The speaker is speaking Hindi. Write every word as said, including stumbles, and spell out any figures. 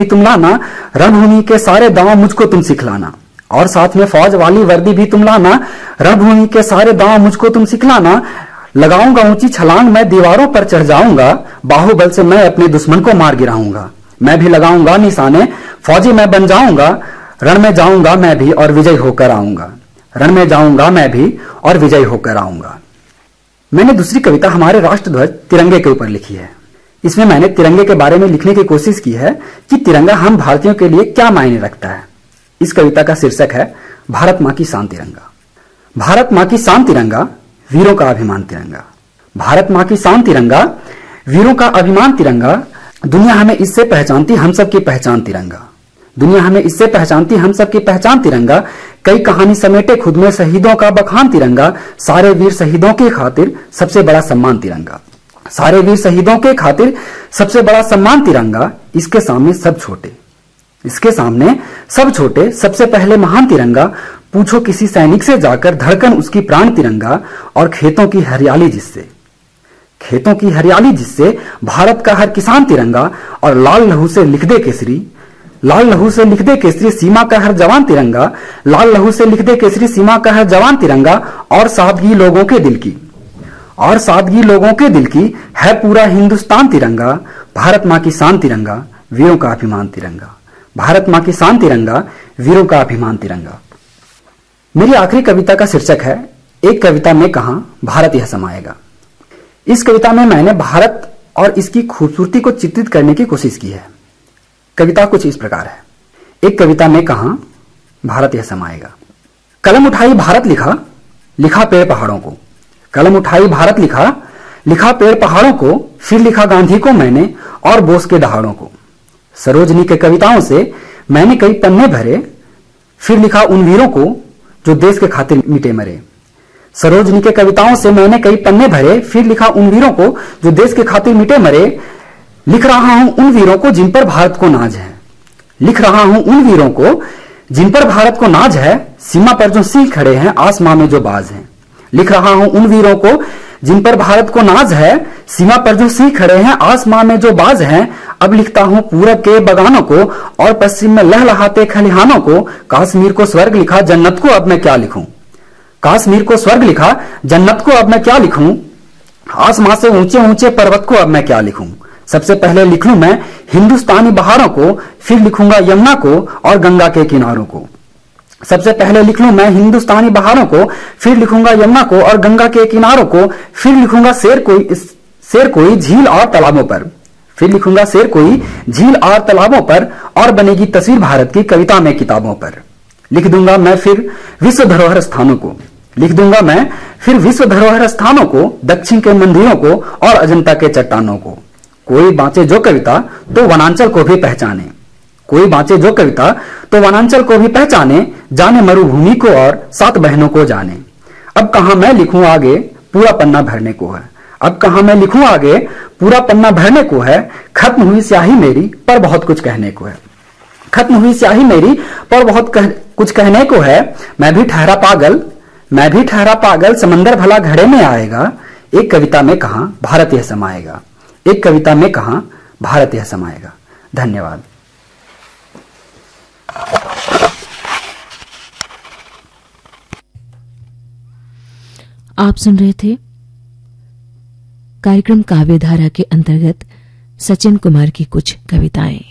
तुम लाना, रणभूमि के सारे दांव मुझको तुम सिखलाना। और साथ में फौज वाली वर्दी भी तुम लाना, रणभूमि के सारे दांव मुझको तुम सिखलाना। लगाऊंगा ऊंची छलांग, मैं दीवारों पर चढ़ जाऊंगा, बाहुबल से मैं अपने दुश्मन को मार गिराऊंगा। मैं भी लगाऊंगा निशाने, फौजी मैं बन जाऊंगा, रण में जाऊंगा मैं भी और विजय होकर आऊंगा। रण में जाऊंगा मैं भी और विजय होकर आऊंगा। मैंने दूसरी कविता हमारे राष्ट्रध्वज तिरंगे के ऊपर लिखी है। इसमें मैंने तिरंगे के बारे में लिखने की कोशिश की है कि तिरंगा हम भारतीयों के लिए क्या मायने रखता है। इस कविता का शीर्षक है भारत मां की शान तिरंगा। भारत मां की शान तिरंगा, वीरों का अभिमान तिरंगा। भारत मां की शान तिरंगा, वीरों का अभिमान तिरंगा। दुनिया हमें इससे पहचानती, हम सबकी पहचान तिरंगा। दुनिया हमें इससे पहचानती, हम सबकी पहचान तिरंगा। कई कहानी समेटे खुद में शहीदों का बखान तिरंगा। सारे वीर शहीदों की खातिर सबसे बड़ा सम्मान तिरंगा। सारे वीर शहीदों के खातिर सबसे बड़ा सम्मान तिरंगा। इसके सामने सब छोटे, इसके सामने सब छोटे, सबसे पहले महान तिरंगा। पूछो किसी सैनिक से जाकर, धड़कन उसकी प्राण तिरंगा। और खेतों की हरियाली जिससे, खेतों की हरियाली जिससे भारत का हर किसान तिरंगा। और लाल लहू से लिख दे केसरी, लाल लहू से लिख दे केसरी, सीमा का हर जवान तिरंगा। लाल लहू से लिख दे केसरी, सीमा का हर जवान तिरंगा। और सादगी लोगों के दिल की, और सादगी लोगों के दिल की, है पूरा हिंदुस्तान तिरंगा। भारत मां की शान तिरंगा, वीरों का अभिमान तिरंगा। भारत मां की शान तिरंगा, वीरों का अभिमान तिरंगा। मेरी आखिरी कविता का शीर्षक है एक कविता में कहां भारत यह समाएगा। इस कविता में मैंने भारत और इसकी खूबसूरती को चित्रित करने की कोशिश की है। कविता कुछ इस प्रकार है। एक कविता में कहां भारत यह समाएगा। कलम उठाई भारत लिखा, लिखा पेड़ पहाड़ों को। कलम उठाई भारत लिखा, लिखा पेड़ पहाड़ों को। फिर लिखा गांधी को मैंने और बोस के दहाड़ों को। सरोजनी के कविताओं से मैंने कई पन्ने भरे, फिर लिखा उन वीरों को जो देश के खातिर मिटे मरे। सरोजनी के कविताओं से मैंने कई पन्ने भरे, फिर लिखा उन वीरों को जो देश के खातिर मिटे मरे। लिख रहा हूं उन वीरों को जिन पर भारत को नाज है। लिख रहा हूं उन वीरों को जिन पर भारत को नाज है। सीमा पर जो सिंह खड़े हैं, आसमां में जो बाज हैं। लिख रहा हूं उन वीरों को जिन पर भारत को नाज है। सीमा पर जो सिंह खड़े हैं, आसमां में जो बाज हैं। अब लिखता हूं पूरब के बगानों को और पश्चिम में लहलहाते खलिहानों को। कश्मीर को स्वर्ग लिखा, जन्नत को अब मैं क्या लिखूं। कश्मीर को स्वर्ग लिखा, जन्नत को अब मैं क्या लिखूं। आसमां से ऊंचे ऊंचे पर्वत को अब मैं क्या लिखूं। सबसे पहले लिख लूं मैं हिंदुस्तानी बहारों को, फिर लिखूंगा यमुना को और गंगा के किनारों को। सबसे पहले लिख लूं मैं हिंदुस्तानी बहारों को, फिर लिखूंगा यमुना को और गंगा के किनारों को। फिर लिखूंगा शेर कोई शेर कोई झील और तालाबों पर। फिर लिखूंगा शेर कोई झील और तालाबों पर। और बनेगी तस्वीर भारत की कविता में किताबों पर। लिख दूंगा मैं फिर विश्व धरोहर स्थानों को। लिख दूंगा मैं फिर विश्व धरोहर स्थानों को, दक्षिण के मंदिरों को और अजंता के चट्टानों को। कोई बांचे जो कविता तो वनांचल को भी पहचाने। कोई बांचे जो कविता तो वनांचल को भी पहचाने। जाने मरुभूमि को और सात बहनों को जाने। अब कहां मैं लिखूं आगे, पूरा पन्ना भरने को है। अब कहां मैं लिखूं आगे, पूरा पन्ना भरने को है। खत्म हुई स्याही मेरी, पर बहुत कुछ कहने को है। खत्म हुई स्याही मेरी, पर बहुत कह, कुछ कहने को है। मैं भी ठहरा पागल, मैं भी ठहरा पागल, समंदर भला घड़े में आएगा। एक कविता में कहां भारत यह समाएगा। एक कविता में कहां भारत यह समाएगा। धन्यवाद। आप सुन रहे थे कार्यक्रम काव्यधारा के अंतर्गत सचिन कुमार की कुछ कविताएं।